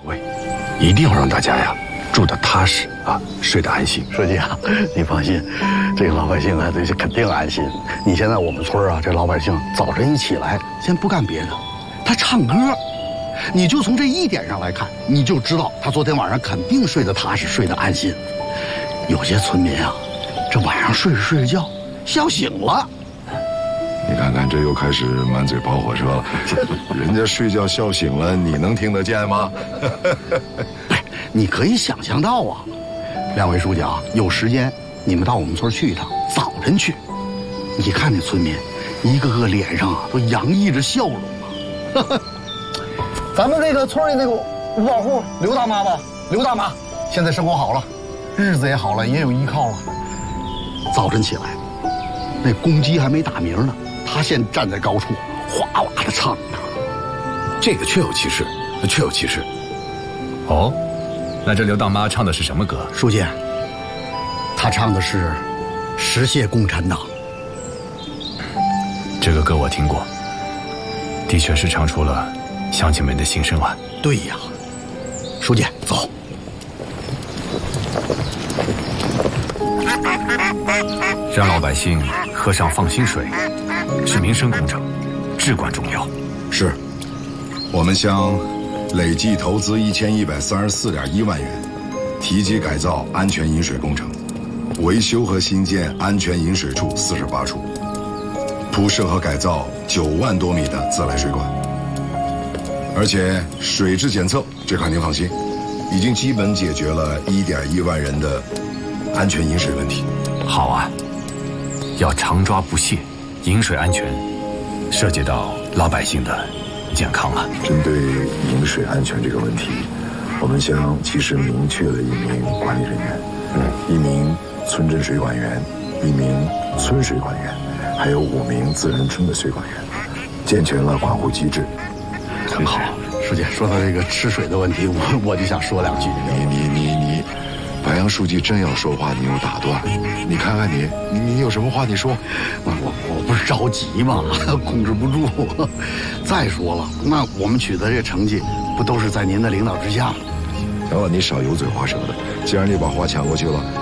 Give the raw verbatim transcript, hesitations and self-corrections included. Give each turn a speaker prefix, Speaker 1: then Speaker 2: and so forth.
Speaker 1: 喂，一定要让大家呀住得踏实啊，睡得安心。
Speaker 2: 书记啊，你放心，这个老百姓啊，这是肯定安心。你现在我们村啊，这老百姓早晨一起来，先不干别的，他唱歌。你就从这一点上来看，你就知道他昨天晚上肯定睡得踏实，睡得安心。有些村民啊，这晚上睡着睡着觉，笑醒了。
Speaker 3: 你看看，这又开始满嘴跑火车了。人家睡觉笑醒了，你能听得见吗？
Speaker 2: 你可以想象到啊。两位书记啊，有时间你们到我们村去一趟，早晨去。你看那村民，一个个脸上啊都洋溢着笑容啊。咱们这个村里那个五保户刘大妈吧，刘大妈现在生活好了，日子也好了，也有依靠了。早晨起来，那公鸡还没打鸣呢，她先站在高处，哗啦的唱呢。
Speaker 1: 这个确有其事，确有其事。
Speaker 4: 哦，那这刘大妈唱的是什么歌？
Speaker 2: 书记，她唱的是《实现共产党》。
Speaker 4: 这个歌我听过，的确是唱出了乡亲们的心声啊。
Speaker 2: 对呀，书记，走。
Speaker 4: 让老百姓喝上放心水，是民生工程，至关重要。
Speaker 3: 是，我们乡累计投资一千一百三十四点一万元，提及改造安全饮水工程，维修和新建安全饮水处四十八处，铺设和改造九万多米的自来水管。而且水质检测这块您放心，已经基本解决了一点一万人的安全饮水问题。
Speaker 4: 好啊，要常抓不懈，饮水安全涉及到老百姓的健康啊。
Speaker 3: 针对饮水安全这个问题，我们乡其实明确了一名管理人员，嗯，一名村镇水管员，一名村水管员，还有五名自然村的水管员，健全了管护机制。
Speaker 2: 很好，书记说到这个吃水的问题，我我就想说两句。
Speaker 3: 你你你你，白杨书记真要说话，你又打断。你看看你，你你有什么话你说。
Speaker 2: 我我我不是着急吗？控制不住。再说了，那我们取得这成绩，不都是在您的领导之下吗？
Speaker 3: 行了，你少油嘴滑舌的。既然你把话抢过去了，